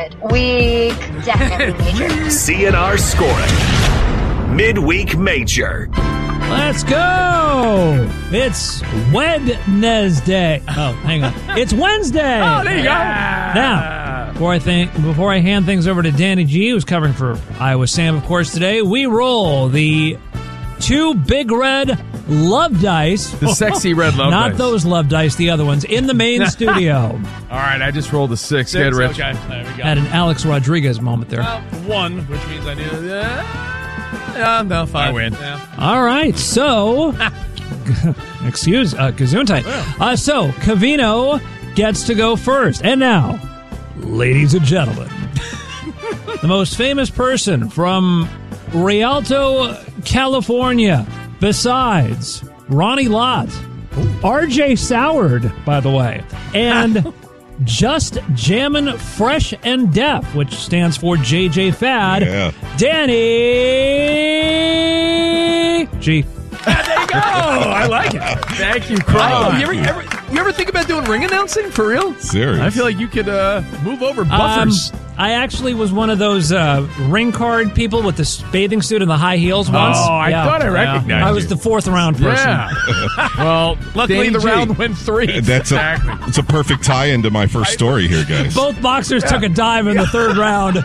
Midweek, definitely major. CNR scoring. Midweek major. Let's go! It's Wednesday. Oh, hang on. It's Wednesday! Oh, there you go. Now, before I hand things over to Danny G, who's covering for Iowa Sam, of course, today, we roll the 2 big red love dice. The sexy red love Not dice. those love dice, the other ones, in the main studio. All right, I just rolled a 6. Good, Rich. Okay, there we go. Had an Alex Rodriguez moment there. Well, 1, which means I knew. No, 5. I win. Yeah. All right, so Gesundheit. So Covino gets to go first. And now, ladies and gentlemen, the most famous person from Rialto, California, besides Ronnie Lott, RJ Soward, by the way, and Just Jammin' Fresh and Deaf, which stands for JJ Fad. Yeah. Danny G. There you go. I like it. Thank you, Crow. You ever think about doing ring announcing for real? Serious. I feel like you could move over buffers. I actually was one of those ring card people with the bathing suit and the high heels once. Oh, I thought I recognized I was you. the 4th round person. Yeah. Well, Luckily, Danny the G. round went 3. That's it's a perfect tie-in to my first story here, guys. Both boxers took a dive in the 3rd round.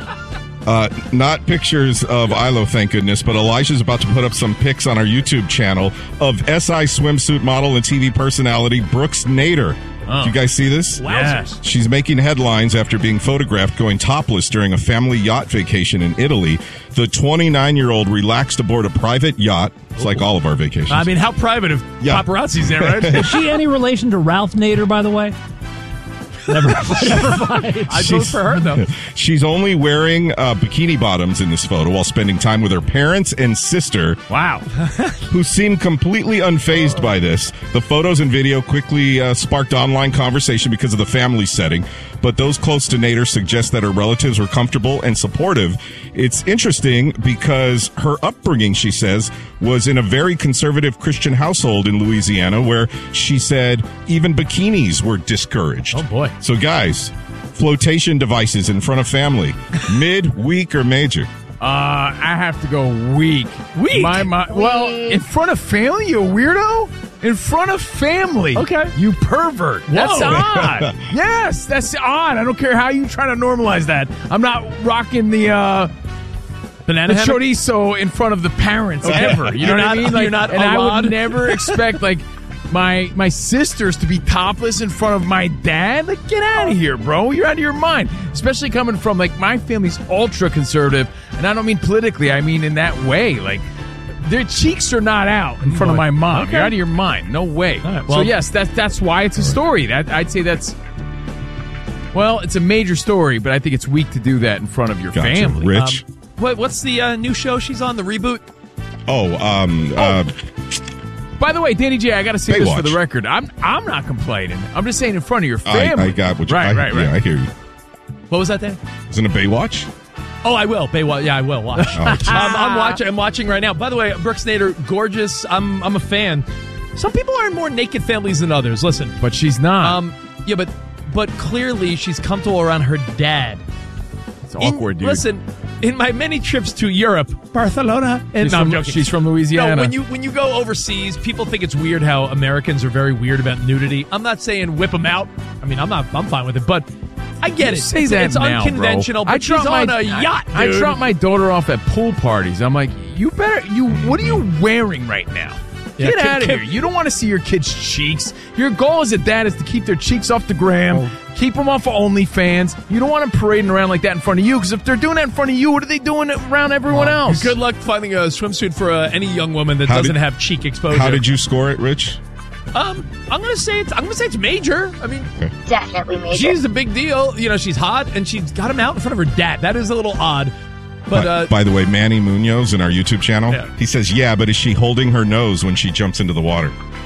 Not pictures of Ilo, thank goodness, but Elijah's about to put up some pics on our YouTube channel of SI swimsuit model and TV personality Brooks Nader. Do you guys see this? Wowzers. She's making headlines after being photographed going topless during a family yacht vacation in Italy. The 29-year-old relaxed aboard a private yacht. It's like all of our vacations. I mean, how private of Yeah. paparazzi's there, right? Is she any relation to Ralph Nader, by the way? Never mind. I vote for her, though. She's only wearing bikini bottoms in this photo while spending time with her parents and sister. Wow. Who seemed completely unfazed by this. The photos and video quickly sparked online conversation because of the family setting, but those close to Nader suggest that her relatives were comfortable and supportive. It's interesting because her upbringing, she says, was in a very conservative Christian household in Louisiana where she said even bikinis were discouraged. Oh, boy. So, guys, flotation devices in front of family, mid, weak, or major? I have to go weak. Weak? Well, in front of family, you weirdo? In front of family. Okay. You pervert. That's Whoa. odd. Yes, that's odd. I don't care how you try to normalize that. I'm not rocking the Banana hammock? chorizo in front of the parents ever. You know what I mean? You're not and I allowed? would never expect my sisters to be topless in front of my dad. Like, get out of here, bro. You're out of your mind. Especially coming from my family's ultra conservative, and I don't mean politically. I mean in that way. Like, their cheeks are not out in front of my mom. Okay. You're out of your mind. No way. All right, So well- yes, that's why it's a story. I'd say that's. Well, it's a major story, but I think it's weak to do that in front of your Gotcha. family. Rich? What's the new show she's on, the reboot? By the way, Danny J, I got to say this for Baywatch. the record. I'm not complaining. I'm just saying in front of your family. I got what you right. Yeah, I hear you. What was that, Dan? Isn't it Baywatch? Oh, I will. Baywatch. Yeah, I will watch. I'm watching right now. By the way, Brooks Nader, gorgeous. I'm a fan. Some people are in more naked families than others. Listen, But she's not. yeah, but clearly she's comfortable around her dad. It's awkward, dude. Listen, in my many trips to Europe, Barcelona, and she's, no, I'm from, joking. she's from Louisiana. No, when you go overseas, people think it's weird how Americans are very weird about nudity. I'm not saying whip them out. I mean, I'm fine with it, but I get You it. say that it's now, unconventional, bro. but she's on a yacht, I dude. drop my daughter off at pool parties. I'm like, what are you wearing right now? Yeah, Get out of Kim- here. You don't want to see your kids' cheeks. Your goal as a dad is to keep their cheeks off the gram, keep them off of OnlyFans. You don't want them parading around like that in front of you, because if they're doing that in front of you, what are they doing around everyone else? Good luck finding a swimsuit for any young woman that doesn't have cheek exposure. How did you score it, Rich? I'm gonna say it's major. I mean, Definitely major. she's a big deal. You know, she's hot and she's got him out in front of her dad. That is a little odd. But by the way, Manny Munoz in our YouTube channel, Yeah. he says, yeah, but is she holding her nose when she jumps into the water?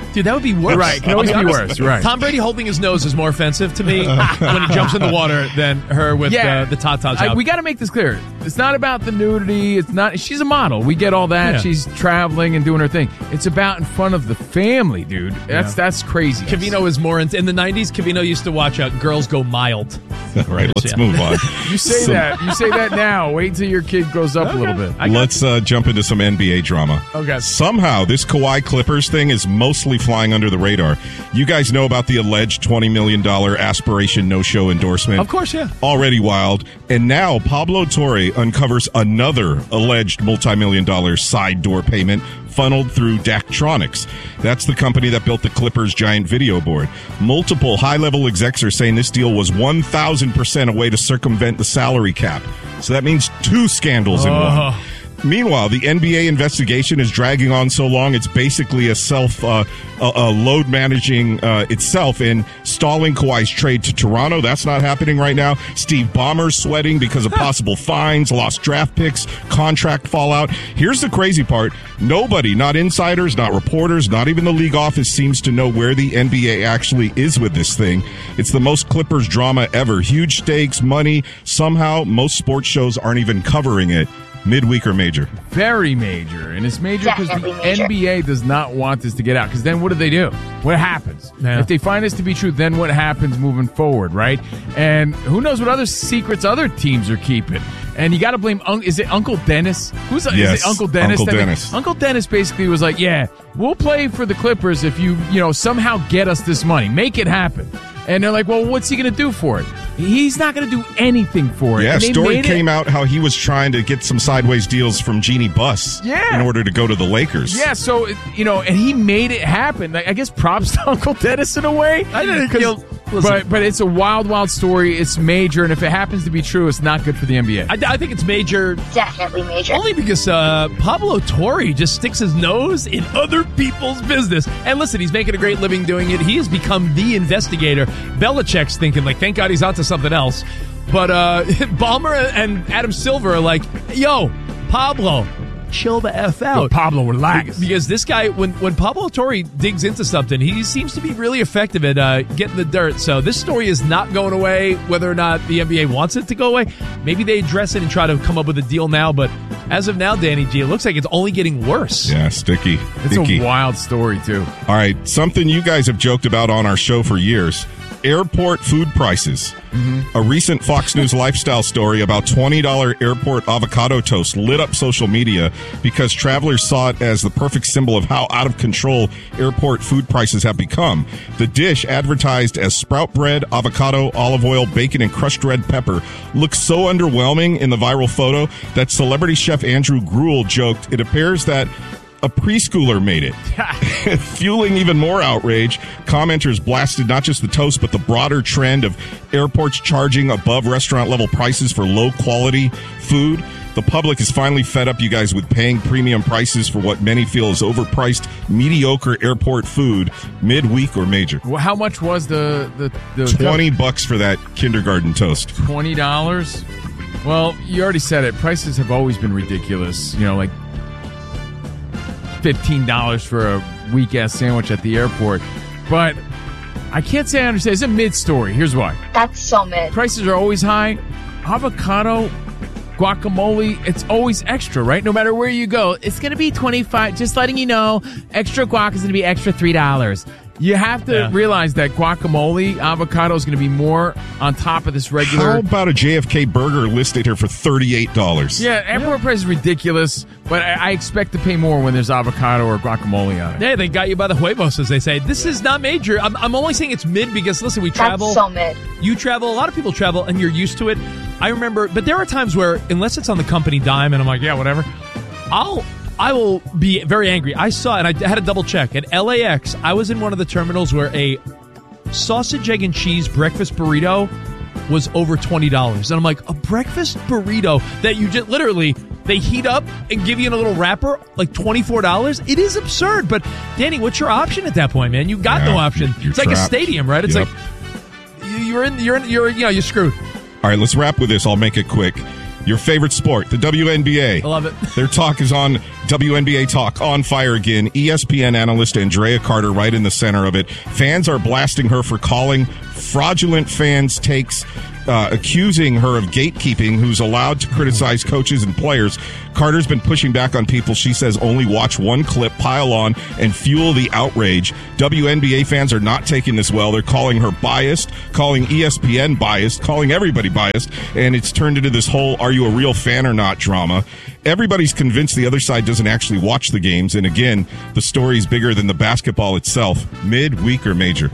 Dude, that would be worse. Right, can always be worse. Right. Tom Brady holding his nose is more offensive to me when he jumps in the water than her with the tatas out. We got to make this clear. It's not about the nudity. It's not. She's a model. We get all that. Yeah. She's traveling and doing her thing. It's about in front of the family, dude. That's crazy. Covino is more in the 90s. Covino used to watch Girls Go Mild. All right, let's move on. You say that. You say that now. Wait until your kid grows up a little bit. Let's jump into some NBA drama. Okay. Somehow, this Kawhi Clippers thing is mostly flying under the radar. You guys know about the alleged $20 million aspiration no-show endorsement? Of course, yeah. Already wild. And now Pablo Torre uncovers another alleged multi-million-dollar side door payment funneled through Daktronics. That's the company that built the Clippers' giant video board. Multiple high-level execs are saying this deal was 1,000% a way to circumvent the salary cap. So that means two scandals in one. Meanwhile, the NBA investigation is dragging on so long, it's basically a load managing itself and stalling Kawhi's trade to Toronto. That's not happening right now. Steve Ballmer's sweating because of possible fines, lost draft picks, contract fallout. Here's the crazy part. Nobody, not insiders, not reporters, not even the league office seems to know where the NBA actually is with this thing. It's the most Clippers drama ever. Huge stakes, money. Somehow, most sports shows aren't even covering it. Midweek or major? Very major. And it's major because the Definitely major. NBA does not want this to get out. Because then what do? What happens? Yeah. If they find this to be true, then what happens moving forward, right? And who knows what other secrets other teams are keeping. And you got to blame, is it Uncle Dennis? Is it Uncle Dennis? Uncle Dennis. Uncle Dennis basically was like, yeah, we'll play for the Clippers if you somehow get us this money. Make it happen. And they're like, well, what's he going to do for it? He's not going to do anything for it. Yeah, And they story made came out how he was trying to get some sideways deals from Jeannie Buss in order to go to the Lakers. Yeah, so, and he made it happen. I guess props to Uncle Dennis in a way. But it's a wild, wild story. It's major, and if it happens to be true, it's not good for the NBA. I think it's major. Definitely major. Only because Pablo Torre just sticks his nose in other people's business. And listen, he's making a great living doing it. He has become the investigator. Belichick's thinking, thank God he's onto something else. But Ballmer and Adam Silver are like, yo, Pablo, chill the F out. Yo, Pablo, relax. Because this guy, when Pablo Torre digs into something, he seems to be really effective at getting the dirt. So this story is not going away, whether or not the NBA wants it to go away. Maybe they address it and try to come up with a deal now. But as of now, Danny G, it looks like it's only getting worse. Yeah, sticky. It's a wild story, too. All right, something you guys have joked about on our show for years. Airport food prices. A recent Fox News lifestyle story about $20 airport avocado toast lit up social media because travelers saw it as the perfect symbol of how out of control airport food prices have become. The dish, advertised as sprout bread, avocado, olive oil, bacon, and crushed red pepper, looks so underwhelming in the viral photo that celebrity chef Andrew Gruel joked, it appears that a preschooler made it. Fueling even more outrage, commenters blasted not just the toast, but the broader trend of airports charging above restaurant level prices for low quality food. The public is finally fed up, you guys, with paying premium prices for what many feel is overpriced, mediocre airport food, midweek or major. Well, how much was the $20 for that kindergarten toast? $20? Well, you already said it. Prices have always been ridiculous. Like $15 for a weak-ass sandwich at the airport. But I can't say I understand. It's a mid-story. Here's why. That's so mid. Prices are always high. Avocado, guacamole, it's always extra, right? No matter where you go. It's going to be $25. Just letting you know, extra guac is going to be extra $3. You have to realize that guacamole, avocado is going to be more on top of this regular. How about a JFK burger listed here for $38? Yeah, airport price is ridiculous, but I expect to pay more when there's avocado or guacamole on it. Yeah, they got you by the huevos, as they say. This is not major. I'm only saying it's mid because, listen, we travel. That's so mid. You travel. A lot of people travel, and you're used to it. I remember, but there are times where, unless it's on the company dime, and I'm like, yeah, whatever, I will be very angry. I saw, and I had to double check. At LAX, I was in one of the terminals where a sausage, egg, and cheese breakfast burrito was over $20. And I'm like, a breakfast burrito that you just literally, they heat up and give you in a little wrapper, like $24? It is absurd. But, Danny, what's your option at that point, man? You got no option. It's like a stadium, right? It's like, you're screwed. All right, let's wrap with this. I'll make it quick. Your favorite sport, the WNBA. I love it. Their talk is on WNBA Talk, on fire again. ESPN analyst Andrea Carter right in the center of it. Fans are blasting her for calling fraudulent fans takes, accusing her of gatekeeping, who's allowed to criticize coaches and players. Carter's been pushing back on people she says only watch one clip, pile on, and fuel the outrage. WNBA fans are not taking this well. They're calling her biased, calling ESPN biased, calling everybody biased, and it's turned into this whole "are you a real fan or not" drama. Everybody's convinced the other side doesn't actually watch the games, and again, the story's bigger than the basketball itself. Mid, weak, or major?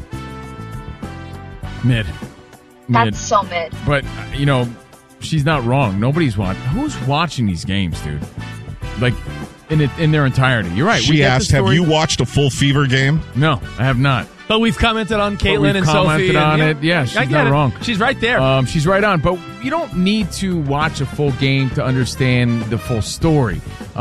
Mid. That's so mid. But, she's not wrong. Nobody's watching. Who's watching these games, dude? Like, in their entirety. You're right. She asked, have you watched a full Fever game? No, I have not. But we've commented on Caitlin and Sophie. Commented on it. Yeah, she's not wrong. She's right there. She's right on. But you don't need to watch a full game to understand the full story.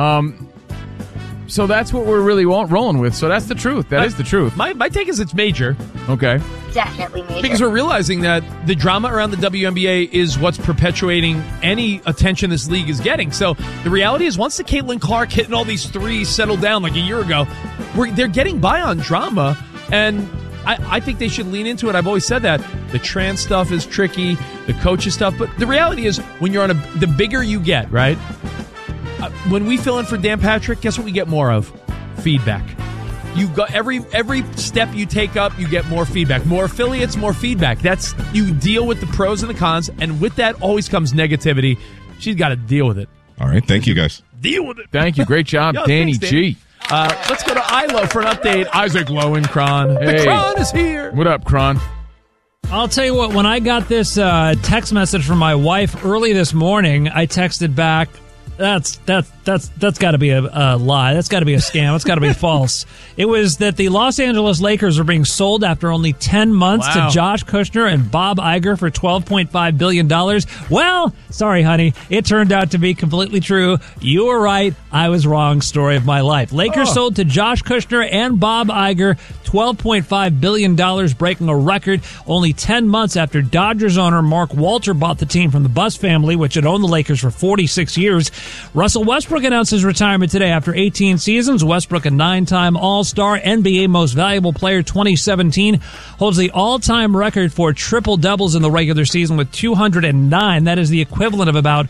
So that's what we're really rolling with. So that's the truth. That is the truth. My take is it's major. Okay. Definitely major. Because we're realizing that the drama around the WNBA is what's perpetuating any attention this league is getting. So the reality is once the Caitlin Clark hitting all these threes settled down like a year ago, they're getting by on drama. And I think they should lean into it. I've always said that. The trans stuff is tricky, the coaches stuff. But the reality is when you're on the bigger you get, right? When we fill in for Dan Patrick, guess what we get more of? Feedback. You got every step you take up, you get more feedback. More affiliates, more feedback. That's you deal with the pros and the cons, and with that always comes negativity. She's got to deal with it. All right, thank you guys. Deal with it. Thank you. Great job, Danny thanks, Danny. G. Let's go to Ilo for an update. Isaac Lowe and Kron. Hey. The Kron is here. What up, Kron? I'll tell you what, when I got this text message from my wife early this morning, I texted back, That's got to be a lie. That's got to be a scam. That's got to be false. It was that the Los Angeles Lakers are being sold after only 10 months to Josh Kushner and Bob Iger for $12.5 billion. Well, sorry, honey. It turned out to be completely true. You were right. I was wrong. Story of my life. Lakers sold to Josh Kushner and Bob Iger $12.5 billion, breaking a record only 10 months after Dodgers owner Mark Walter bought the team from the Buss family, which had owned the Lakers for 46 years. Russell Westbrook announced his retirement today after 18 seasons. Westbrook, a 9-time All-Star, NBA Most Valuable Player 2017, holds the all-time record for triple-doubles in the regular season with 209. That is the equivalent of about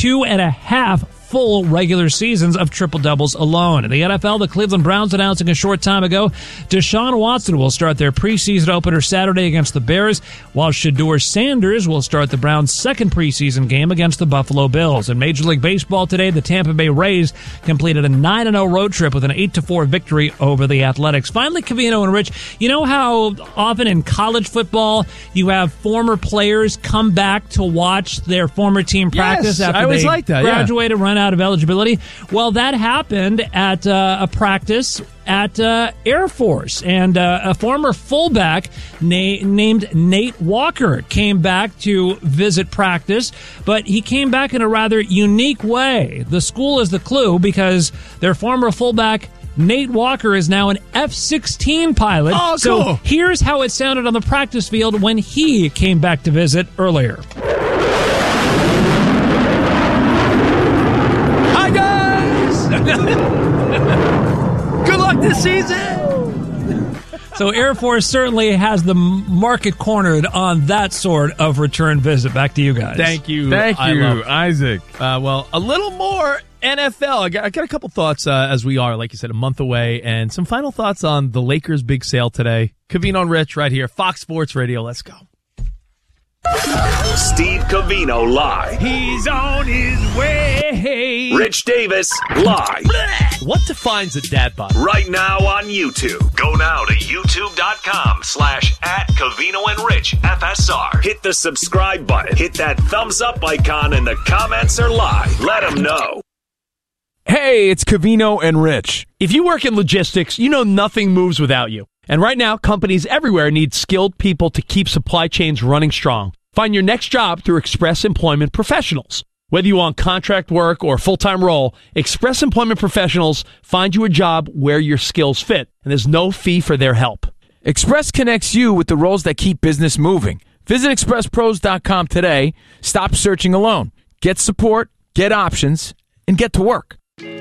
2.5 full regular seasons of triple-doubles alone. In the NFL, the Cleveland Browns announcing a short time ago Deshaun Watson will start their preseason opener Saturday against the Bears, while Shedeur Sanders will start the Browns' second preseason game against the Buffalo Bills. In Major League Baseball today, the Tampa Bay Rays completed a 9-0 road trip with an 8-4 victory over the Athletics. Finally, Covino and Rich, you know how often in college football you have former players come back to watch their former team practice after I always they like that, graduated, run out of eligibility? Well, that happened at a practice at Air Force, and a former fullback named Nate Walker came back to visit practice, but he came back in a rather unique way. The school is the clue because their former fullback Nate Walker is now an F-16 pilot. Oh, cool. So here's how it sounded on the practice field when he came back to visit earlier. Hi, guys! Good luck this season! So Air Force certainly has the market cornered on that sort of return visit. Back to you guys. Thank you, Isaac. Well, a little more NFL. I got a couple thoughts as we are, like you said, a month away, and some final thoughts on the Lakers' big sale today. Covino and Rich right here, Fox Sports Radio. Let's go. Steve Covino live. He's on his way. Rich Davis live. What defines a dad bod? Right now on YouTube. Go now to youtube.com/@Covino and Rich FSR. Hit the subscribe button. Hit that thumbs up icon and the comments are live. Let them know. Hey, it's Covino and Rich. If you work in logistics, you know nothing moves without you. And right now, companies everywhere need skilled people to keep supply chains running strong. Find your next job through Express Employment Professionals. Whether you want contract work or full-time role, Express Employment Professionals find you a job where your skills fit, and there's no fee for their help. Express connects you with the roles that keep business moving. Visit expresspros.com today. Stop searching alone. Get support, get options, and get to work.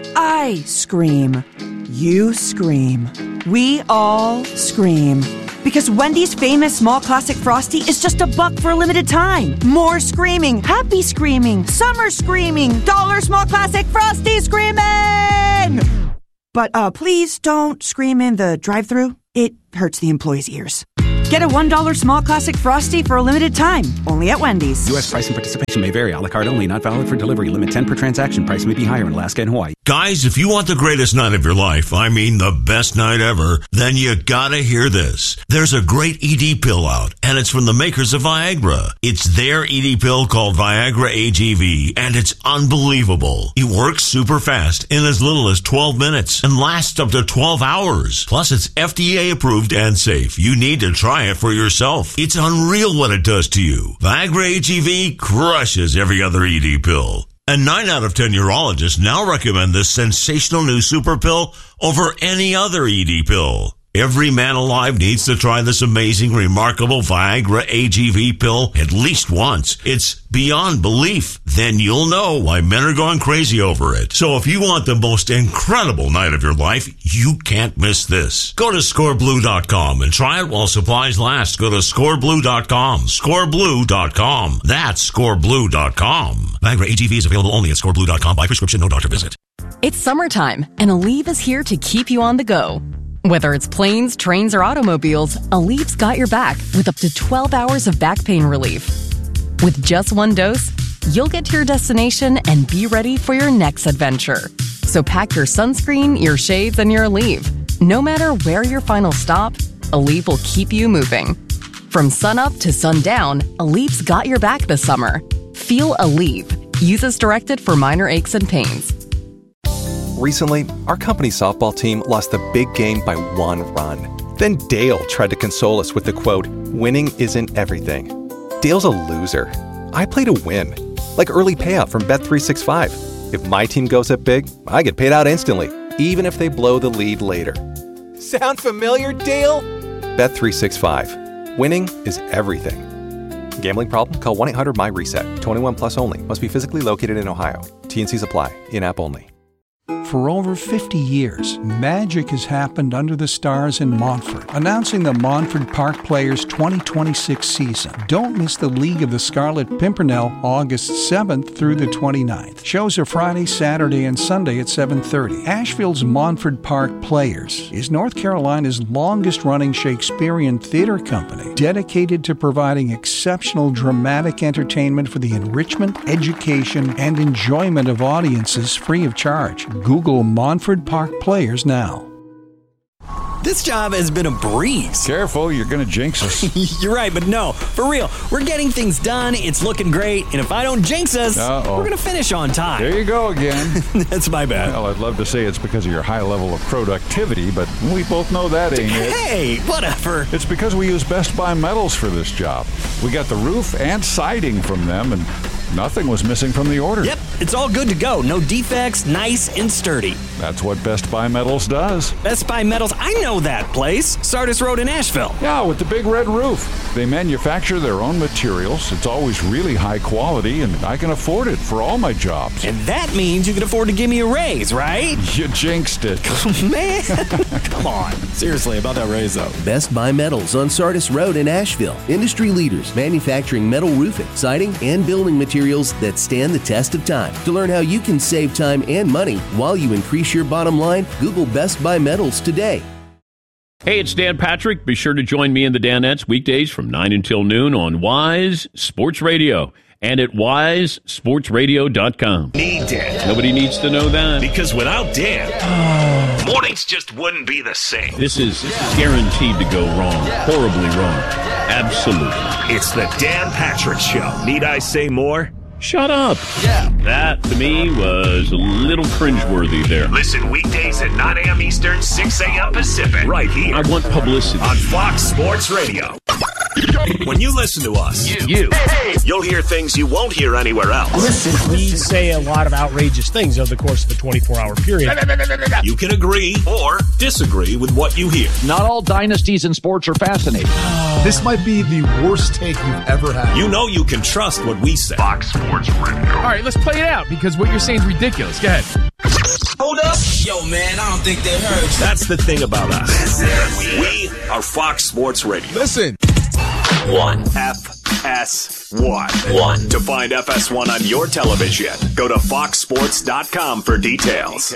I scream. You scream. We all scream. Because Wendy's famous small classic Frosty is just $1 for a limited time. More screaming, happy screaming, summer screaming, dollar small classic Frosty screaming! But please don't scream in the drive-thru. It hurts the employees' ears. Get a $1 small classic Frosty for a limited time, only at Wendy's. U.S. price and participation may vary. A la carte only, not valid for delivery. Limit 10 per transaction. Price may be higher in Alaska and Hawaii. Guys, if you want the greatest night of your life, I mean the best night ever, then you gotta hear this. There's a great ED pill out, and it's from the makers of Viagra. It's their ED pill called Viagra AGV, and it's unbelievable. It works super fast in as little as 12 minutes and lasts up to 12 hours. Plus, it's FDA approved and safe. You need to try it for yourself. It's unreal what it does to you. Viagra AGV crushes every other ED pill. And 9 out of 10 urologists now recommend this sensational new super pill over any other ED pill. Every man alive needs to try this amazing, remarkable Viagra AGV pill at least once. It's beyond belief. Then you'll know why men are going crazy over it. So if you want the most incredible night of your life, you can't miss this. Go to scoreblue.com and try it while supplies last. Go to scoreblue.com. Scoreblue.com. That's scoreblue.com. Viagra AGV is available only at scoreblue.com by prescription, no doctor visit. It's summertime, and Aleve is here to keep you on the go. Whether it's planes, trains, or automobiles, Aleve's got your back with up to 12 hours of back pain relief. With just one dose, you'll get to your destination and be ready for your next adventure. So pack your sunscreen, your shades, and your Aleve. No matter where your final stop, Aleve will keep you moving. From sunup to sundown, Aleve's got your back this summer. Feel Aleve. Use as directed for minor aches and pains. Recently, our company's softball team lost the big game by 1 run. Then Dale tried to console us with the quote, "Winning isn't everything." Dale's a loser. I play to win. Like early payout from Bet365. If my team goes up big, I get paid out instantly, even if they blow the lead later. Sound familiar, Dale? Bet365. Winning is everything. Gambling problem? Call 1-800-MY-RESET. 21 plus only. Must be physically located in Ohio. T&Cs apply. In-app only. For over 50 years, magic has happened under the stars in Montfort, announcing the Montfort Park Players 2026 season. Don't miss the League of the Scarlet Pimpernel August 7th through the 29th. Shows are Friday, Saturday, and Sunday at 7:30. Asheville's Montfort Park Players is North Carolina's longest-running Shakespearean theater company, dedicated to providing exceptional dramatic entertainment for the enrichment, education, and enjoyment of audiences free of charge. Google Montfort Park Players now. This job has been a breeze. Careful, you're going to jinx us. You're right, but no, for real. We're getting things done, it's looking great, and if I don't jinx us, we're going to finish on time. There you go again. That's my bad. Well, I'd love to say it's because of your high level of productivity, but we both know that ain't it. Hey, whatever. It's because we use Best Buy Metals for this job. We got the roof and siding from them, and nothing was missing from the order. Yep, it's all good to go. No defects, nice and sturdy. That's what Best Buy Metals does. Best Buy Metals, I know that place. Sardis Road in Asheville. Yeah, with the big red roof. They manufacture their own materials. It's always really high quality, and I can afford it for all my jobs. And that means you can afford to give me a raise, right? You jinxed it. Man, come on. Seriously, about that raise, though. Best Buy Metals on Sardis Road in Asheville. Industry leaders manufacturing metal roofing, siding, and building materials that stand the test of time. To learn how you can save time and money while you increase your bottom line, Google Best Buy Metals today. Hey, it's Dan Patrick. Be sure to join me and the Danettes weekdays from 9 until noon on Wise Sports Radio and at wisesportsradio.com. Need Dan. Nobody needs to know that. Because without Dan, mornings just wouldn't be the same. This is guaranteed to go wrong. Horribly wrong. Absolutely. It's the Dan Patrick Show. Need I say more? Shut up. Yeah. That, to me, was a little cringeworthy there. Listen weekdays at 9 a.m. Eastern, 6 a.m. Pacific. Right here. I want publicity. On Fox Sports Radio. When you listen to us, you'll hear things you won't hear anywhere else. We say a lot of outrageous things over the course of a 24-hour period. You can agree or disagree with what you hear. Not all dynasties in sports are fascinating. This might be the worst take you've ever had. You know you can trust what we say. Fox Sports Radio. All right, let's play it out because what you're saying is ridiculous. Go ahead. Hold up. Yo, man, I don't think they heard you. That's the thing about us. We are Fox Sports Radio. Listen. FS1. To find FS1 on your television, go to foxsports.com for details.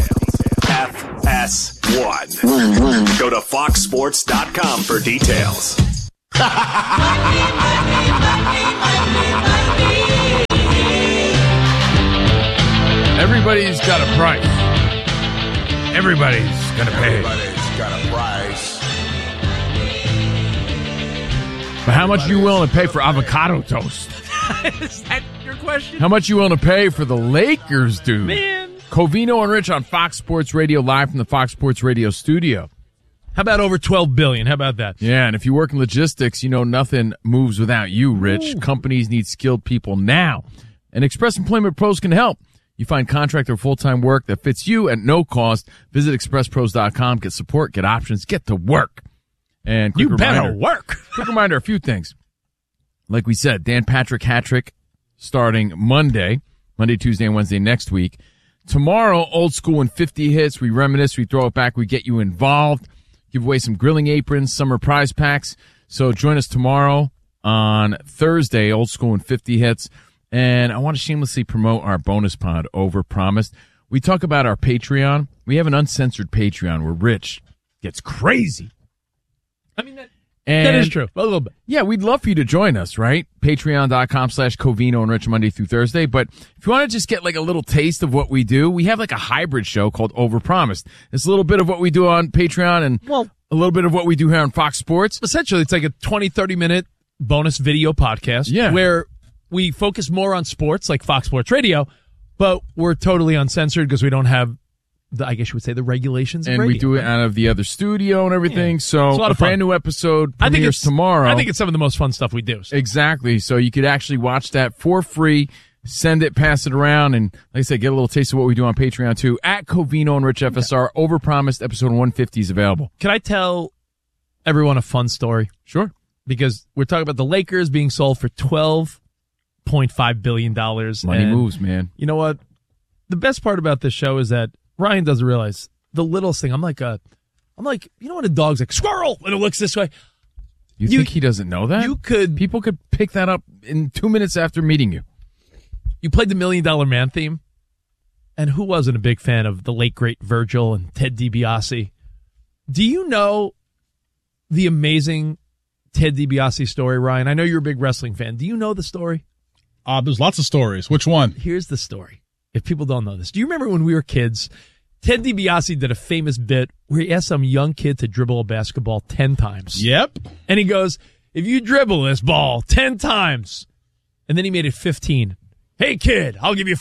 FS1. Go to foxsports.com for details. Everybody's got a price. Everybody's got to pay. Everybody's got a price. But how much are you willing to pay for avocado toast? Is that your question? How much you willing to pay for the Lakers, dude? Man. Covino and Rich on Fox Sports Radio, live from the Fox Sports Radio studio. How about over $12 billion? How about that? Yeah, and if you work in logistics, you know nothing moves without you, Rich. Ooh. Companies need skilled people now. And Express Employment Pros can help. You find contract or full-time work that fits you at no cost. Visit expresspros.com. Get support, get options, get to work. And quick better work. Quick reminder, a few things. Like we said, Dan Patrick hat-trick starting Monday, Tuesday, and Wednesday next week. Tomorrow, Old School and 50 hits. We reminisce, we throw it back, we get you involved. Give away some grilling aprons, summer prize packs. So join us tomorrow on Thursday, Old School and 50 hits. And I want to shamelessly promote our bonus pod, Overpromised. We talk about our Patreon. We have an uncensored Patreon where Rich gets crazy. I mean, that is true. A little bit. Yeah, we'd love for you to join us, right? Patreon.com/Covino and Rich Monday through Thursday. But if you want to just get like a little taste of what we do, we have like a hybrid show called Overpromised. It's a little bit of what we do on Patreon and a little bit of what we do here on Fox Sports. Essentially, it's like a 20-30 minute bonus video podcast where we focus more on sports, like Fox Sports Radio, but we're totally uncensored because we don't have, I guess you would say, the regulations of radio. radio. We do it out of the other studio and everything. Yeah. So it's a lot of fun. Brand new episode premieres tomorrow. I think it's some of the most fun stuff we do. So. Exactly. So you could actually watch that for free, send it, pass it around, and like I said, get a little taste of what we do on Patreon too. At Covino and Rich FSR, Overpromised, episode 150 is available. Can I tell everyone a fun story? Sure. Because we're talking about the Lakers being sold for $12.5 billion. Money moves, man. You know what? The best part about this show is that Ryan doesn't realize the littlest thing. I'm like, you know when a dog's like, squirrel, and it looks this way? You think he doesn't know that? People could pick that up in 2 minutes after meeting you. You played the $1 Million Man theme, and who wasn't a big fan of the late, great Virgil and Ted DiBiase? Do you know the amazing Ted DiBiase story, Ryan? I know you're a big wrestling fan. Do you know the story? There's lots of stories. Which one? Here's the story. If people don't know this. Do you remember when we were kids, Ted DiBiase did a famous bit where he asked some young kid to dribble a basketball 10 times. Yep. And he goes, if you dribble this ball 10 times, and then he made it 15. Hey, kid, I'll give you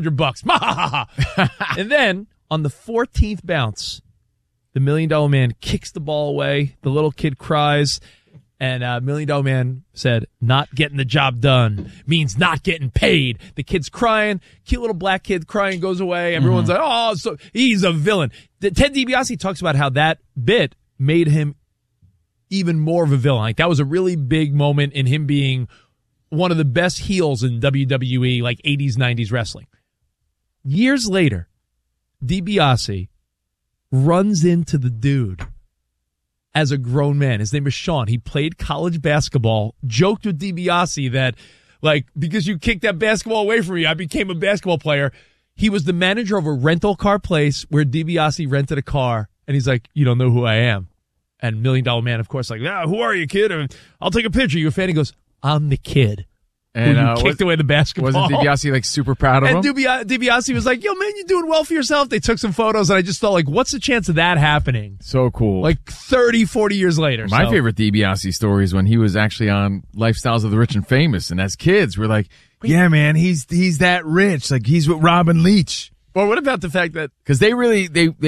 $500. And then on the 14th bounce, the $1 Million Man kicks the ball away. The little kid cries. And $1 Million Man said, not getting the job done means not getting paid. The kid's crying. Cute little black kid crying, goes away. Everyone's like, oh, so he's a villain. Ted DiBiase talks about how that bit made him even more of a villain. Like that was a really big moment in him being one of the best heels in WWE, like 80s, 90s wrestling. Years later, DiBiase runs into the dude as a grown man. His name is Sean. He played college basketball, joked with DiBiase that, like, because you kicked that basketball away from me, I became a basketball player. He was the manager of a rental car place where DiBiase rented a car, and he's like, you don't know who I am. And $1 Million Man, of course, like, who are you, kid? I'll take a picture. You a fan? He goes, I'm the kid. And who kicked away the basketball. Wasn't DiBiase like super proud of him? And DiBiase was like, yo, man, you're doing well for yourself. They took some photos, and I just thought, like, what's the chance of that happening? So cool. Like 30, 40 years later. My favorite DiBiase story is when he was actually on Lifestyles of the Rich and Famous, and as kids, we're like, yeah, man, he's that rich. Like, he's with Robin Leach. Well, what about the fact that... Because they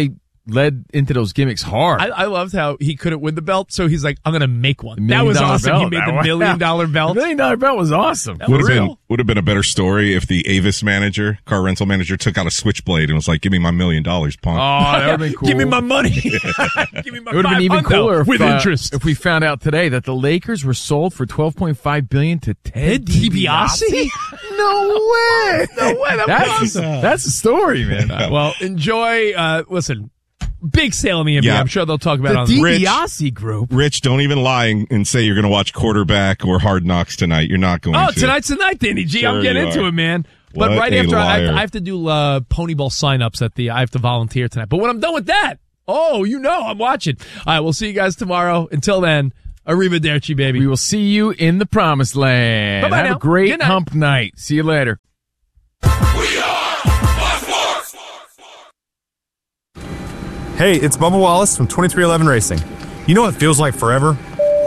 led into those gimmicks hard. I loved how he couldn't win the belt, so he's like, I'm going to make one. That was $1 million awesome. belt. He made the $1 million belt. The $1 million belt was awesome. Would have been a better story if the Avis manager, car rental manager, took out a switchblade and was like, "Give me my $1 million, punk." Oh, that would have been cool. Give me my money. Give me my It would have been even cooler with interest. If we found out today that the Lakers were sold for $12.5 billion to Ted DiBiase. No way! No way! That's a story, man. Well, enjoy. Listen, big sale in the NBA. Yeah. I'm sure they'll talk about it on the the DiBiase group. Rich, don't even lie and say you're going to watch Quarterback or Hard Knocks tonight. You're not going to. Tonight's the night, Danny G. I'm Sure getting you into are. it, man. But What right a after, I liar. have to do Ponyball signups at I have to volunteer tonight. But when I'm done with that, I'm watching. All right, we'll see you guys tomorrow. Until then, arrivederci, baby. We will see you in the promised land. Bye-bye Have now. a great Good night. hump night. See you later. Hey, it's Bubba Wallace from 2311 Racing. You know what feels like forever?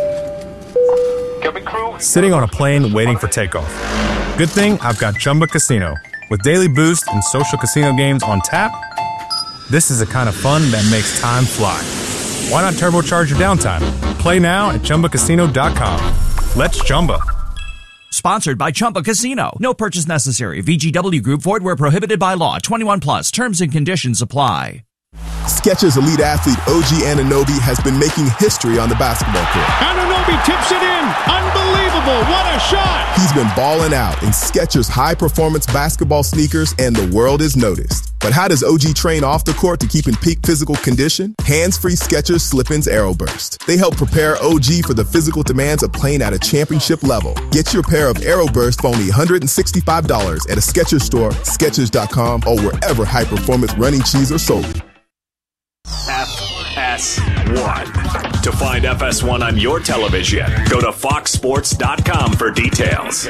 Sitting on a plane waiting for takeoff. Good thing I've got Chumba Casino. With daily boost and social casino games on tap, this is the kind of fun that makes time fly. Why not turbocharge your downtime? Play now at ChumbaCasino.com. Let's Chumba. Sponsored by Chumba Casino. No purchase necessary. VGW Group. Void where prohibited by law. 21 plus. Terms and conditions apply. Skechers elite athlete OG Anunoby has been making history on the basketball court. Anunoby tips it in. Unbelievable. What a shot. He's been balling out in Skechers high-performance basketball sneakers, and the world is noticed. But how does OG train off the court to keep in peak physical condition? Hands-free Skechers Slip-ins Aeroburst. They help prepare OG for the physical demands of playing at a championship level. Get your pair of Aeroburst for only $165 at a Skechers store, Skechers.com, or wherever high-performance running shoes are sold. FS1. To find FS1 on your television, go to foxsports.com for details.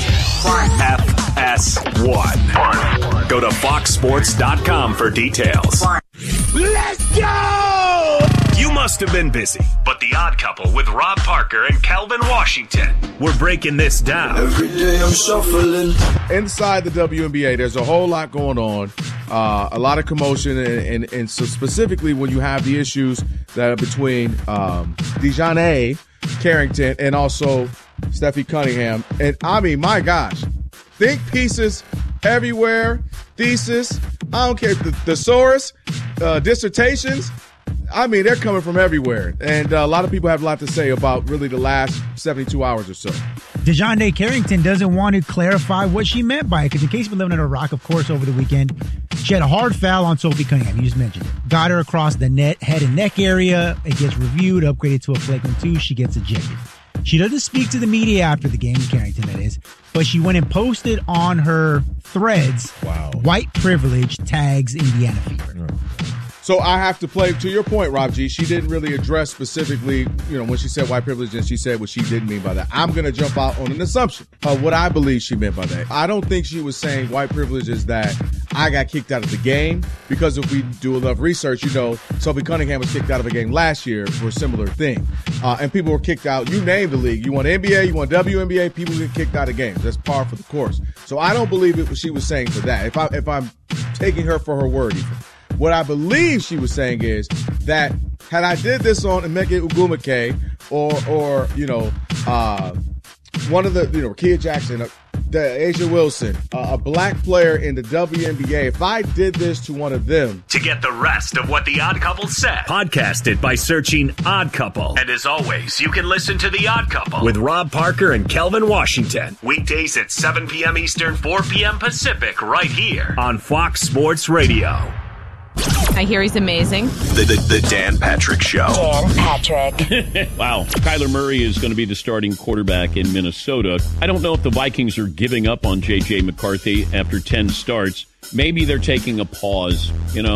FS1. Go to foxsports.com for details. Let's go! You must have been busy, but The Odd Couple with Rob Parker and Calvin Washington. We're breaking this down. Every day I'm shuffling. Inside the WNBA, there's a whole lot going on. A lot of commotion, and so specifically when you have the issues that are between Dejounte Carrington and also Steffi Cunningham. And I mean, my gosh, think pieces everywhere, thesis, I don't care, thesaurus, dissertations. I mean, they're coming from everywhere. And a lot of people have a lot to say about really the last 72 hours or so. Dejounte Carrington doesn't want to clarify what she meant by it, because in case you've been living under a rock, of course, over the weekend, she had a hard foul on Sophie Cunningham. You just mentioned it. Got her across the head and neck area. It gets reviewed, upgraded to a flagrant 2. She gets ejected. She doesn't speak to the media after the game, Carrington that is, but she went and posted on her threads, white privilege tags Indiana Fever. So I have to play to your point, Rob G. She didn't really address specifically, when she said white privilege, and she said what she didn't mean by that. I'm going to jump out on an assumption of what I believe she meant by that. I don't think she was saying white privilege is that I got kicked out of the game, because if we do enough research, Sophie Cunningham was kicked out of a game last year for a similar thing. And people were kicked out. You name the league. You want NBA, you want WNBA, people get kicked out of games. That's par for the course. So I don't believe it was she was saying for that. If I'm taking her for her word even. What I believe she was saying is that had I did this on Emeka Ogwumike or one of the, Kia Jackson, Asia Wilson, a black player in the WNBA, if I did this to one of them. To get the rest of what The Odd Couple said, podcast it by searching Odd Couple. And as always, you can listen to The Odd Couple with Rob Parker and Kelvin Washington. Weekdays at 7 p.m. Eastern, 4 p.m. Pacific, right here on Fox Sports Radio. I hear he's amazing. The Dan Patrick Show. Dan Patrick. Wow. Kyler Murray is going to be the starting quarterback in Minnesota. I don't know if the Vikings are giving up on J.J. McCarthy after 10 starts. Maybe they're taking a pause,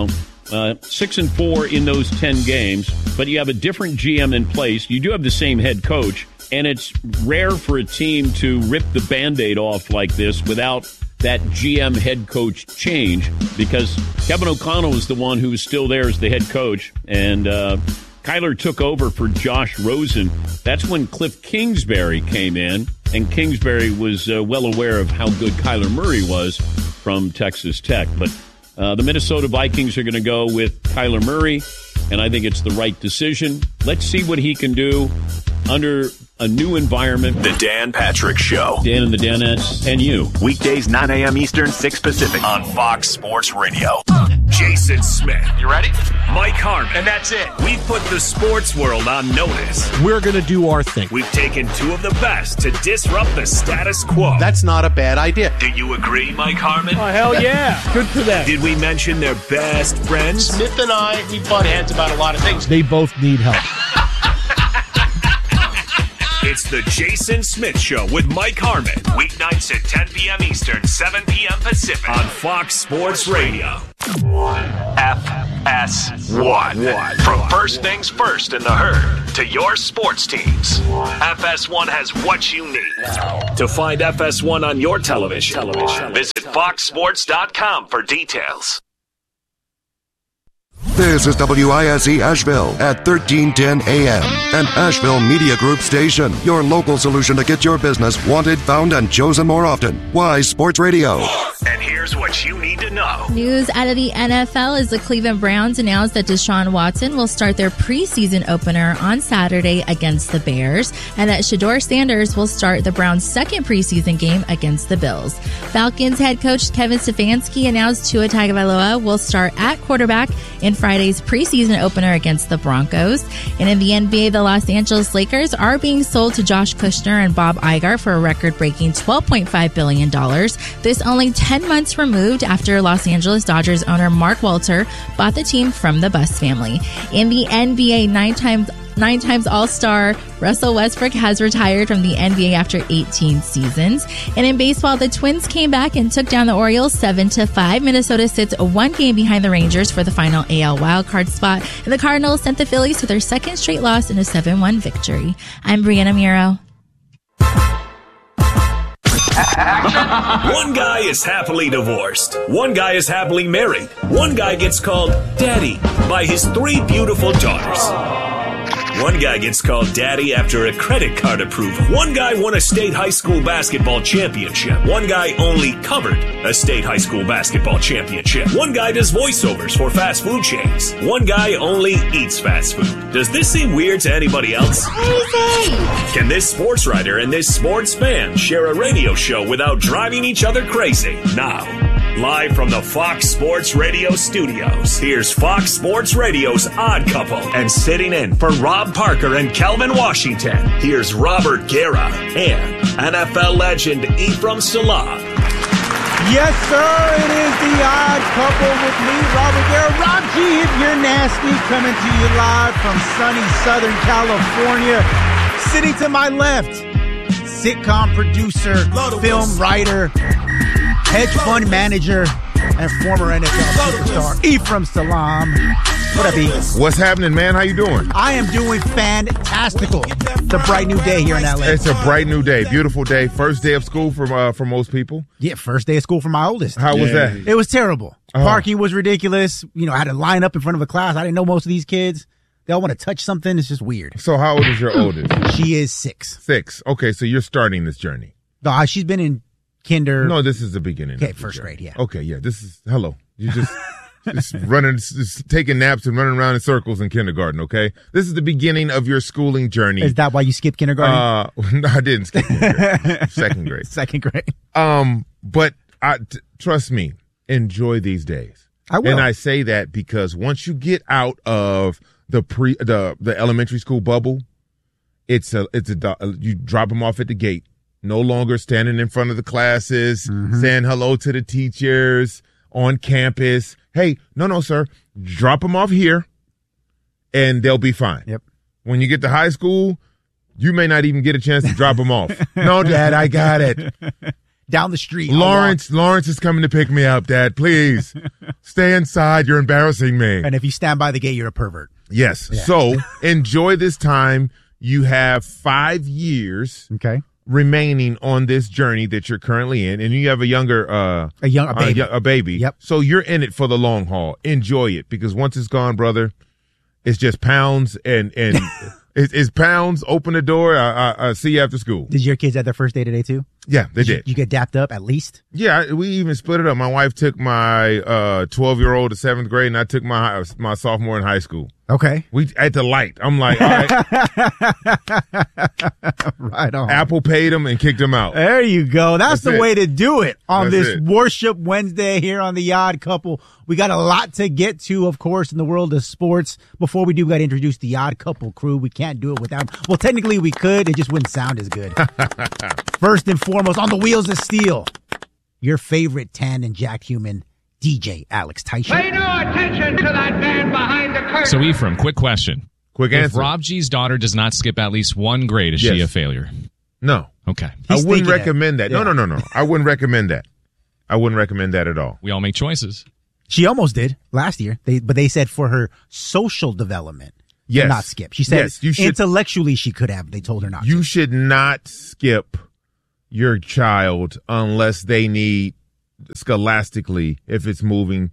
6-4 in those 10 games, but you have a different GM in place. You do have the same head coach, and it's rare for a team to rip the Band-Aid off like this without that GM head coach change, because Kevin O'Connell is the one who's still there as the head coach, and Kyler took over for Josh Rosen. That's when Cliff Kingsbury came in, and Kingsbury was well aware of how good Kyler Murray was from Texas Tech. But the Minnesota Vikings are going to go with Kyler Murray, and I think it's the right decision. Let's see what he can do under a new environment. The Dan Patrick Show. Dan and the Danettes and you. Weekdays 9 a.m. Eastern, 6 Pacific on Fox Sports Radio. Jason Smith. You ready? Mike Harmon. And that's it. We've put the sports world on notice. We're going to do our thing. We've taken two of the best to disrupt the status quo. That's not a bad idea. Do you agree, Mike Harmon? Oh, hell yeah. Good for them. Did we mention their best friends? Smith and I, we butt heads about a lot of things. They both need help. It's the Jason Smith Show with Mike Harmon. Weeknights at 10 p.m. Eastern, 7 p.m. Pacific on Fox Sports Radio. FS1. From first things first in the herd to your sports teams, FS1 has what you need. To find FS1 on your television, visit foxsports.com for details. This is WISE Asheville at 1310 AM, an Asheville Media Group station. Your local solution to get your business wanted, found, and chosen more often. Wise Sports Radio. And here's what you need to know. News out of the NFL is the Cleveland Browns announced that Deshaun Watson will start their preseason opener on Saturday against the Bears, and that Shedeur Sanders will start the Browns' second preseason game against the Bills. Falcons head coach Kevin Stefanski announced Tua Tagovailoa will start at quarterback in Friday's preseason opener against the Broncos. And in the NBA, the Los Angeles Lakers are being sold to Josh Kushner and Bob Iger for a record-breaking $12.5 billion. This only 10 months removed after Los Angeles Dodgers owner Mark Walter bought the team from the Buss family. In the NBA, nine times All-Star Russell Westbrook has retired from the NBA after 18 seasons. And in baseball, the Twins came back and took down the Orioles 7-5. Minnesota sits one game behind the Rangers for the final AL wildcard spot. And the Cardinals sent the Phillies to their second straight loss in a 7-1 victory. I'm Brianna Muro. One guy is happily divorced. One guy is happily married. One guy gets called Daddy by his 3 beautiful daughters. One guy gets called Daddy after a credit card approval. One guy won a state high school basketball championship. One guy only covered a state high school basketball championship. One guy does voiceovers for fast food chains. One guy only eats fast food. Does this seem weird to anybody else? Crazy! Can this sports writer and this sports fan share a radio show without driving each other crazy? Now, live from the Fox Sports Radio studios, here's Fox Sports Radio's Odd Couple. And sitting in for Rob Parker and Kelvin Washington, here's Robert Guerra and NFL legend Ephraim Salam. Yes, sir. It is the Odd Couple with me, Robert Guerra. Rob G, if you're nasty, coming to you live from sunny Southern California. Sitting to my left, sitcom producer, film writer, hedge fund manager, and former NFL superstar Ephraim Salam. What up, E? What's happening, man? How you doing? I am doing fantastical. It's a bright new day here in LA. It's a bright new day. Beautiful day. First day of school for most people. Yeah, first day of school for my oldest. How was that? It was terrible. Parking was ridiculous. You know, I had to line up in front of a class. I didn't know most of these kids. They all want to touch something. It's just weird. So how old is your oldest? She is 6. 6. Okay, so you're starting this journey. No, she's been in kinder. No, this is the beginning. Okay, first grade, yeah. Okay, yeah. This is, hello. You just just taking naps and running around in circles in kindergarten, okay? This is the beginning of your schooling journey. Is that why you skipped kindergarten? No, I didn't skip kindergarten. Second grade. Second grade. But trust me, enjoy these days. I will. And I say that because once you get out of the elementary school bubble, you drop them off at the gate. No longer standing in front of the classes, saying hello to the teachers on campus. Hey, no, sir. Drop them off here, and they'll be fine. Yep. When you get to high school, you may not even get a chance to drop them off. No, Dad, I got it. Down the street. Lawrence is coming to pick me up, Dad. Please stay inside. You're embarrassing me. And if you stand by the gate, you're a pervert. Yes. Yeah. So enjoy this time. You have 5 years. Okay. Remaining on this journey that you're currently in, and you have a baby. A baby. Yep. So you're in it for the long haul. Enjoy it, because once it's gone, brother, it's just pounds and it's pounds. Open the door. I see you after school. Did your kids have their first day today too? Yeah, they did. You get dapped up at least? Yeah, we even split it up. My wife took my 12-year-old to 7th grade, and I took my sophomore in high school. Okay. We at the light. I'm like, all right. Right on. Apple paid him and kicked him out. There you go. That's the way to do it on That's this it. Worship Wednesday here on The Odd Couple. We got a lot to get to, of course, in the world of sports. Before we do, we got to introduce The Odd Couple crew. We can't do it without. Well, technically we could. It just wouldn't sound as good. First and foremost, on the wheels of steel, your favorite tan and jacked human, DJ Alex Teicher. Pay no attention to that man behind the curtain. So, Ephraim, quick question. Quick If answer. Rob G's daughter does not skip at least one grade, is she Yes. a failure? No. Okay. I wouldn't recommend that. Yeah. No. I wouldn't recommend that. I wouldn't recommend that at all. We all make choices. She almost did last year. But they said for her social development, Yes. not skip. She said Yes, you should- intellectually she could have. They told her not. You should not skip your child unless they need scholastically, if it's moving,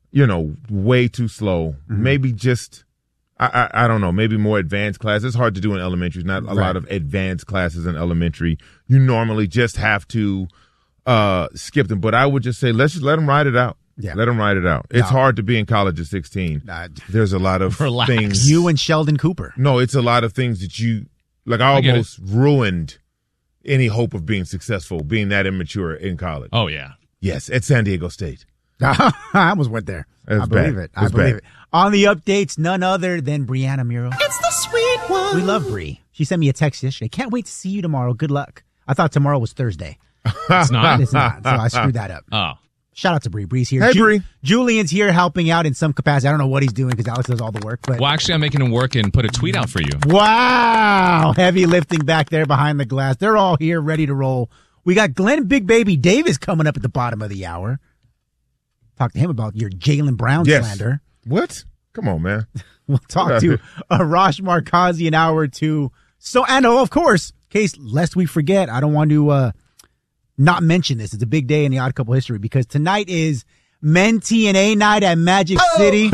way too slow. Mm-hmm. Maybe just, I don't know, maybe more advanced classes. It's hard to do in elementary. Not a lot of advanced classes in elementary. You normally just have to skip them. But I would just say, let's just let them ride it out. Yeah. Let them ride it out. It's hard to be in college at 16. There's a lot of things. You and Sheldon Cooper. No, it's a lot of things that I almost ruined any hope of being successful, being that immature in college. Oh, yeah. Yes, at San Diego State. I almost went there. It was I believe bad. it. I believe it. On the updates, none other than Brianna Muro. It's the sweet one. We love Bree. She sent me a text yesterday. Can't wait to see you tomorrow. Good luck. I thought tomorrow was Thursday. It's not? It's not. So I screwed that up. Oh. Shout out to Bree. Bree's here. Hey, Bree. Julian's here helping out in some capacity. I don't know what he's doing because Alex does all the work. But Well, actually, I'm making him work and put a tweet out for you. wow. Heavy lifting back there behind the glass. They're all here ready to roll. We got Glenn Big Baby Davis coming up at the bottom of the hour. Talk to him about your Jaylen Brown slander. What? Come on, man. We'll talk to Arash Markazi in hour 2. So, and of course, lest we forget, I don't want to not mention this. It's a big day in the Odd Couple history because tonight is Men TNA night at Magic City.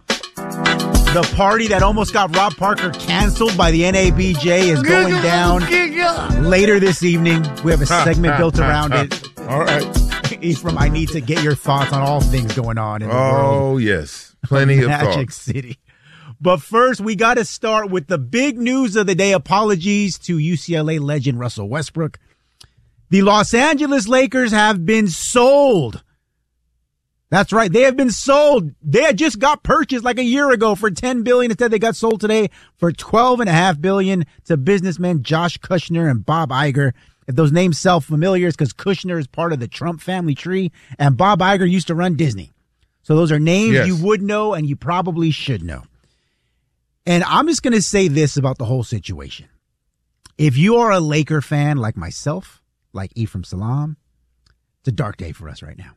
The party that almost got Rob Parker canceled by the NABJ is going down later this evening. We have a segment built around it. All right. Ephraim, I need to get your thoughts on all things going on in the world. Oh, yes. Plenty of Magic thoughts. City. But first, we got to start with the big news of the day. Apologies to UCLA legend Russell Westbrook. The Los Angeles Lakers have been sold. That's right. They have been sold. They had just got purchased like a year ago for $10 billion. Instead, they got sold today for $12.5 billion to businessmen Josh Kushner and Bob Iger. If those names sound familiar, it's because Kushner is part of the Trump family tree and Bob Iger used to run Disney. So those are names you would know and you probably should know. And I'm just going to say this about the whole situation. If you are a Laker fan like myself, like Ephraim Salam, it's a dark day for us right now.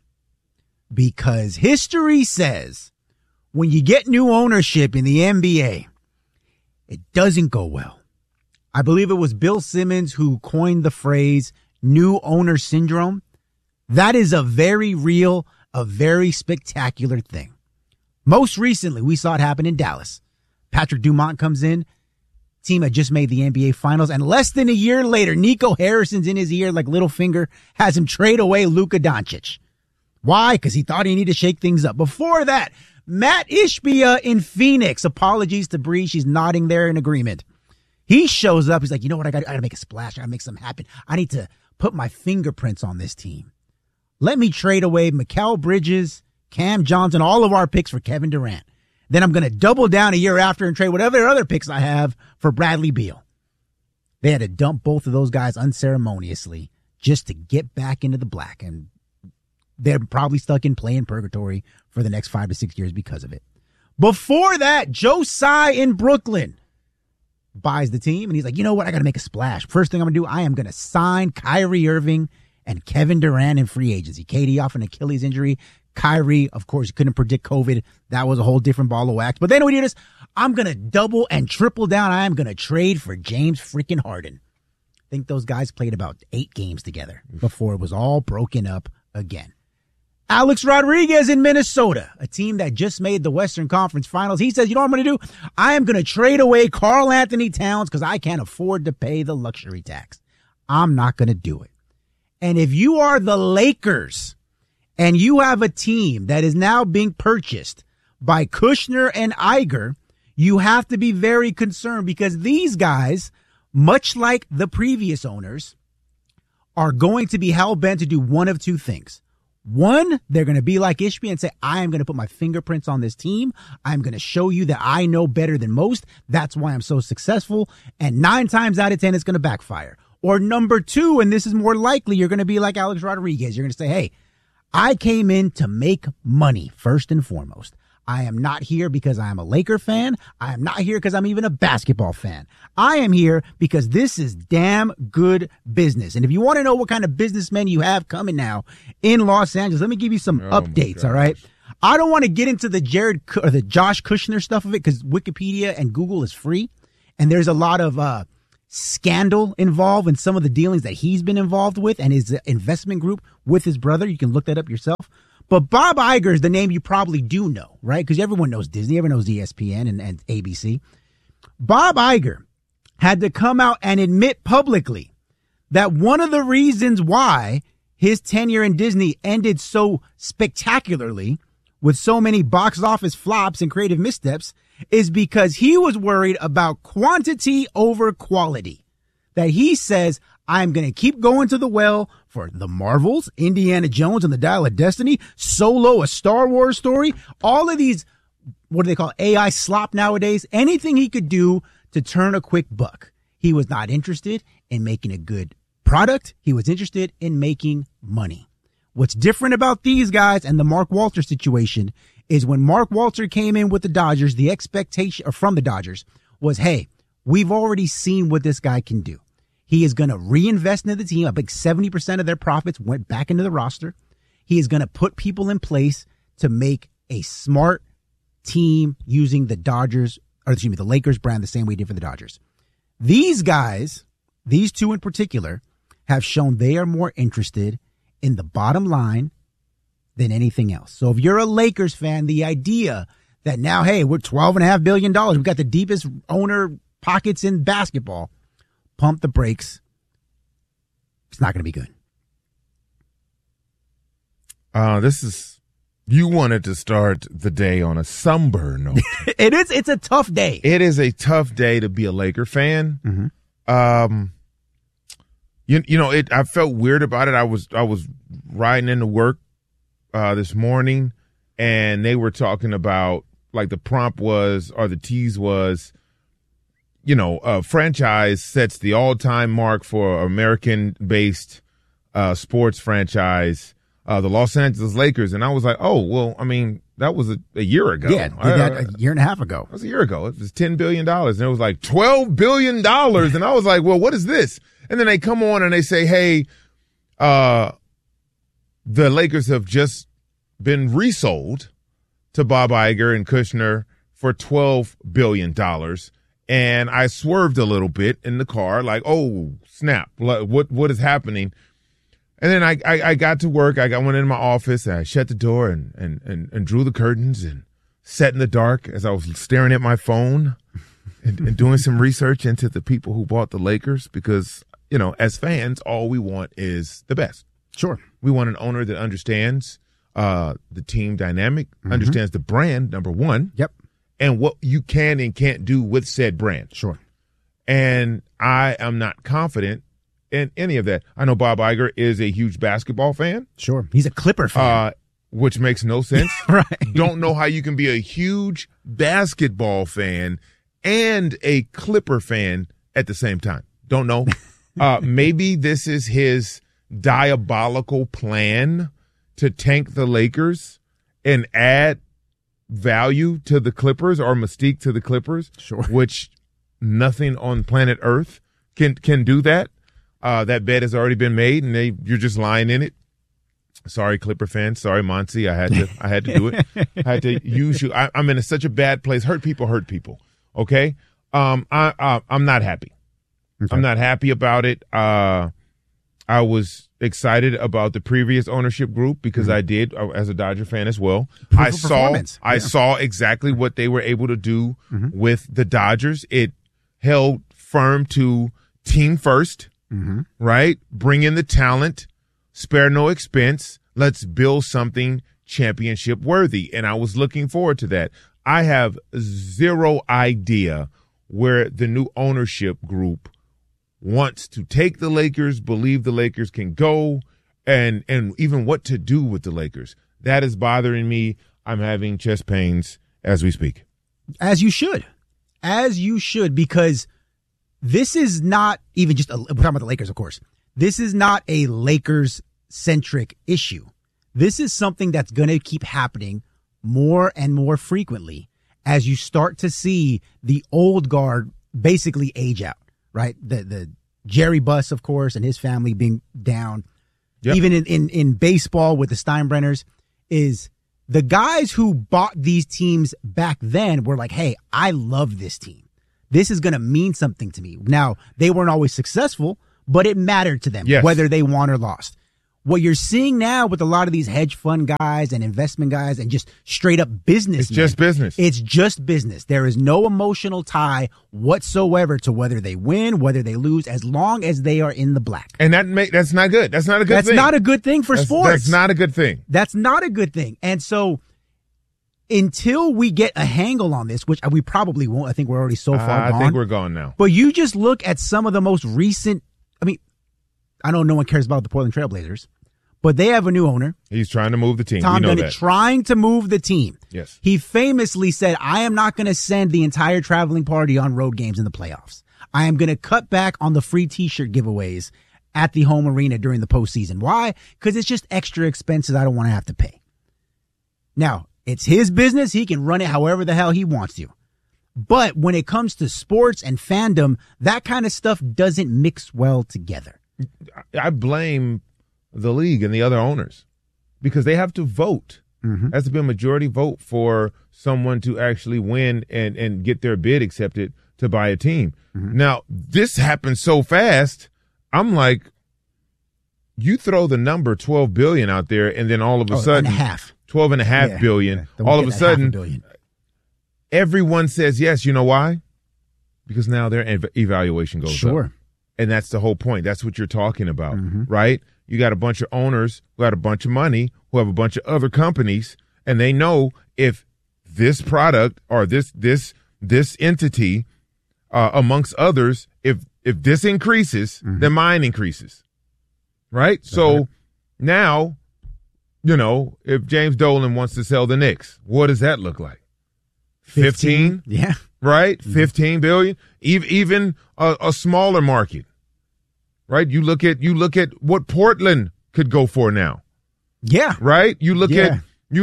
Because history says when you get new ownership in the NBA, it doesn't go well. I believe it was Bill Simmons who coined the phrase new owner syndrome. That is a very real, a very spectacular thing. Most recently, we saw it happen in Dallas. Patrick Dumont comes in. Team had just made the NBA Finals. And less than a year later, Nico Harrison's in his ear like Littlefinger, has him trade away Luka Doncic. Why? Because he thought he needed to shake things up. Before that, Matt Ishbia in Phoenix. Apologies to Bree. She's nodding there in agreement. He shows up. He's like, you know what? I got to make a splash. I got to make something happen. I need to put my fingerprints on this team. Let me trade away Mikal Bridges, Cam Johnson, all of our picks for Kevin Durant. Then I'm going to double down a year after and trade whatever other picks I have for Bradley Beal. They had to dump both of those guys unceremoniously just to get back into the black. And they're probably stuck in play-in purgatory for the next 5 to 6 years because of it. Before that, Joe Tsai in Brooklyn buys the team. And he's like, you know what? I got to make a splash. First thing I'm going to do, I am going to sign Kyrie Irving and Kevin Durant in free agency. KD off an Achilles injury. Kyrie, of course, you couldn't predict COVID. That was a whole different ball of wax. But then we do this. I'm going to double and triple down. I am going to trade for James freaking Harden. I think those guys played about 8 games together before it was all broken up again. Alex Rodriguez in Minnesota, a team that just made the Western Conference Finals. He says, you know what I'm going to do? I am going to trade away Karl Anthony Towns because I can't afford to pay the luxury tax. I'm not going to do it. And if you are the Lakers and you have a team that is now being purchased by Kushner and Iger, you have to be very concerned because these guys, much like the previous owners, are going to be hell-bent to do one of two things. One, they're going to be like Ishbia and say, I am going to put my fingerprints on this team. I'm going to show you that I know better than most. That's why I'm so successful. And 9 times out of 10, it's going to backfire. Or number 2, and this is more likely, you're going to be like Alex Rodriguez. You're going to say, hey, I came in to make money first and foremost. I am not here because I am a Laker fan. I am not here because I'm even a basketball fan. I am here because this is damn good business. And if you want to know what kind of businessmen you have coming now in Los Angeles, let me give you some updates, all right? I don't want to get into the the Josh Kushner stuff of it because Wikipedia and Google is free. And there's a lot of scandal involved in some of the dealings that he's been involved with and his investment group with his brother. You can look that up yourself. But Bob Iger is the name you probably do know, right? Because everyone knows Disney, everyone knows ESPN and ABC. Bob Iger had to come out and admit publicly that one of the reasons why his tenure in Disney ended so spectacularly with so many box office flops and creative missteps is because he was worried about quantity over quality. That he says, I'm going to keep going to the well for the Marvels, Indiana Jones and the Dial of Destiny, Solo, a Star Wars story, all of these, what do they call AI slop nowadays? Anything he could do to turn a quick buck. He was not interested in making a good product. He was interested in making money. What's different about these guys and the Mark Walter situation is when Mark Walter came in with the Dodgers, the expectation from the Dodgers was, hey, we've already seen what this guy can do. He is going to reinvest into the team. I think 70% of their profits went back into the roster. He is going to put people in place to make a smart team using the the Lakers brand the same way he did for the Dodgers. These guys, these two in particular, have shown they are more interested in the bottom line than anything else. So if you're a Lakers fan, the idea that now, hey, we're $12.5 billion. We've got the deepest owner pockets in basketball. Pump the brakes. It's not going to be good. You wanted to start the day on a somber note. It's a tough day. It is a tough day to be a Laker fan. Mm-hmm. I felt weird about it. I was riding into work this morning, and they were talking about, like, the prompt was, or the tease was, a franchise sets the all-time mark for American-based sports franchise, the Los Angeles Lakers. And I was like, oh, well, I mean, that was a year ago. Yeah, that a year and a half ago. That was a year ago. It was $10 billion. And it was like $12 billion. And I was like, well, what is this? And then they come on and they say, hey, the Lakers have just been resold to Bob Iger and Kushner for $12 billion. And I swerved a little bit in the car, like, oh, snap, what is happening? And then I got to work. I went into my office, and I shut the door and drew the curtains and sat in the dark as I was staring at my phone and doing some research into the people who bought the Lakers because, as fans, all we want is the best. Sure. We want an owner that understands the team dynamic, understands the brand, number one. Yep. And what you can and can't do with said brand. Sure. And I am not confident in any of that. I know Bob Iger is a huge basketball fan. Sure. He's a Clipper fan. Which makes no sense. Right. Don't know how you can be a huge basketball fan and a Clipper fan at the same time. Don't know. Maybe this is his diabolical plan to tank the Lakers and add value to the Clippers or mystique to the Clippers, sure, which nothing on planet Earth can do that. That bet has already been made, and you're just lying in it. Sorry, Clipper fans. Sorry, Monty. I had to do it. I had to use you. I'm in such a bad place. Hurt people. Okay. I'm not happy. Okay. I'm not happy about it. I was excited about the previous ownership group because I did, as a Dodger fan as well. I saw exactly what they were able to do with the Dodgers. It held firm to team first, right? Bring in the talent, spare no expense. Let's build something championship worthy. And I was looking forward to that. I have zero idea where the new ownership group wants to take the Lakers, believe the Lakers can go, and even what to do with the Lakers. That is bothering me. I'm having chest pains as we speak. As you should. As you should, because this is not even just we're talking about the Lakers, of course. This is not a Lakers-centric issue. This is something that's going to keep happening more and more frequently as you start to see the old guard basically age out, right? The Jerry Buss, of course, and his family being down. Yep. Even in baseball with the Steinbrenners, is the guys who bought these teams back then were like, hey, I love this team. This is going to mean something to me. Now, they weren't always successful, but it mattered to them, whether they won or lost. What you're seeing now with a lot of these hedge fund guys and investment guys and just straight up business. It's just business. It's just business. There is no emotional tie whatsoever to whether they win, whether they lose, as long as they are in the black. And that's not good. That's not a good thing. That's not a good thing for sports. That's not a good thing. That's not a good thing. And so until we get a handle on this, which we probably won't, I think we're already so far gone. I think we're gone now. But you just look at some of the most recent, I know no one cares about the Portland Trailblazers, but they have a new owner. He's trying to move the team. Tom Dunn trying to move the team. Yes. He famously said, I am not going to send the entire traveling party on road games in the playoffs. I am going to cut back on the free T-shirt giveaways at the home arena during the postseason. Why? Because it's just extra expenses I don't want to have to pay. Now, it's his business. He can run it however the hell he wants to. But when it comes to sports and fandom, that kind of stuff doesn't mix well together. I blame the league and the other owners because they have to vote. Mm-hmm. There has to be a majority vote for someone to actually win and get their bid accepted to buy a team. Mm-hmm. Now, this happened so fast. I'm like, you throw the number 12 billion out there and then all of a sudden and a half. 12.5 billion. Yeah, all of a sudden, everyone says yes. You know why? Because now their evaluation goes up. And that's the whole point. That's what you're talking about, right? You got a bunch of owners who got a bunch of money, who have a bunch of other companies, and they know if this product or this entity, amongst others, if this increases, then mine increases, right? So now, if James Dolan wants to sell the Knicks, what does that look like? 15? Yeah. Right? 15 billion? Even a smaller market. Right? You look at what Portland could go for now. Yeah. Right? You look at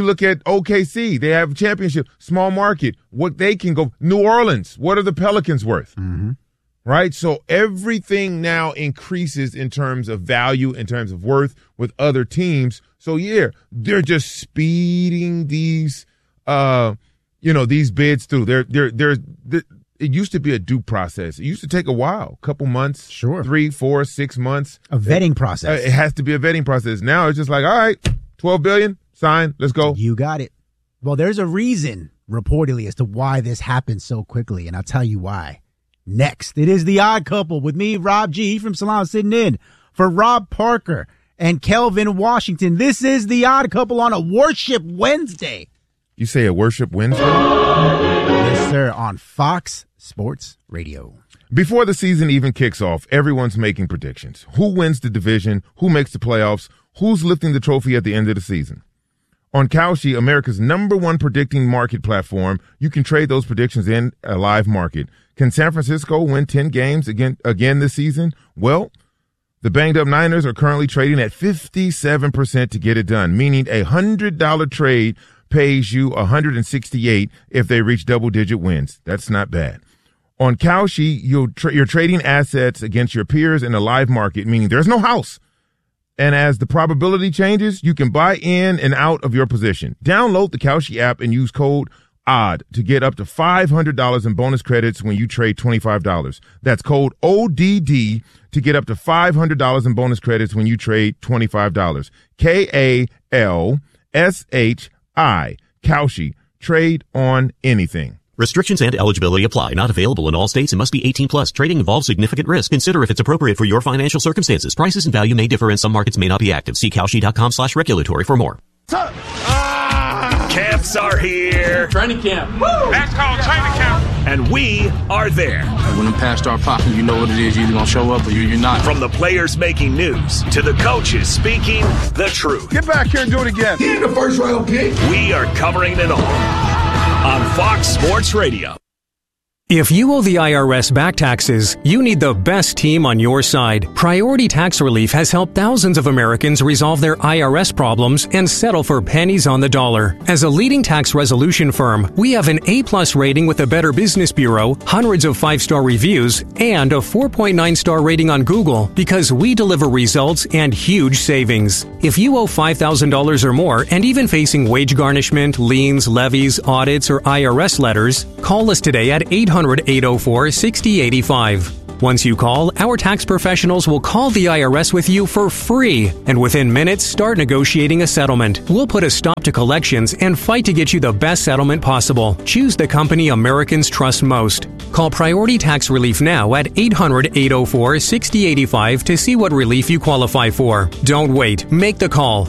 OKC. They have a championship. Small market. What they can go. New Orleans. What are the Pelicans worth? Mm-hmm. Right? So everything now increases in terms of value, in terms of worth with other teams. So yeah, they're just speeding these these bids through. It used to be a due process. It used to take a while, a couple months, 3, 4, 6 months. A vetting process. It has to be a vetting process. Now it's just like, all right, 12 billion, sign, let's go. You got it. Well, there's a reason, reportedly, as to why this happened so quickly, and I'll tell you why. Next, it is The Odd Couple with me, Rob G. from Salon, sitting in for Rob Parker and Kelvin Washington. This is The Odd Couple on a Worship Wednesday. You say a Worship Wednesday? Yes, sir, on Fox Sports Radio. Before the season even kicks off, everyone's making predictions. Who wins the division? Who makes the playoffs? Who's lifting the trophy at the end of the season? On Kalshi, America's #1 predicting market platform, you can trade those predictions in a live market. Can San Francisco win 10 games again this season? Well, the banged-up Niners are currently trading at 57% to get it done, meaning a $100 trade pays you $168 if they reach double-digit wins. That's not bad. On Kalshi, you're trading assets against your peers in a live market, meaning there's no house. And as the probability changes, you can buy in and out of your position. Download the Kalshi app and use code ODD to get up to $500 in bonus credits when you trade $25. That's code ODD to get up to $500 in bonus credits when you trade $25. KALSHI. Kalshi. Trade on anything. Restrictions and eligibility apply. Not available in all states and must be 18 plus. Trading involves significant risk. Consider if it's appropriate for your financial circumstances. Prices and value may differ and some markets may not be active. See Kalshi.com/regulatory for more. Camps are here. Training camp. Woo! That's called training camp. And we are there. When them past start popping, you know what it is. You're either going to show up or you're not. From the players making news to the coaches speaking the truth. Get back here and do it again. He ain't the first round pick. We are covering it all on Fox Sports Radio. If you owe the IRS back taxes, you need the best team on your side. Priority Tax Relief has helped thousands of Americans resolve their IRS problems and settle for pennies on the dollar. As a leading tax resolution firm, we have an A+ rating with the Better Business Bureau, hundreds of 5-star reviews, and a 4.9-star rating on Google because we deliver results and huge savings. If you owe $5,000 or more and even facing wage garnishment, liens, levies, audits, or IRS letters, call us today at 800-804-6085. Once you call, our tax professionals will call the IRS with you for free, and within minutes, start negotiating a settlement. We'll put a stop to collections and fight to get you the best settlement possible. Choose the company Americans trust most. Call Priority Tax Relief now at 800-804-6085 to see what relief you qualify for. Don't wait. Make the call.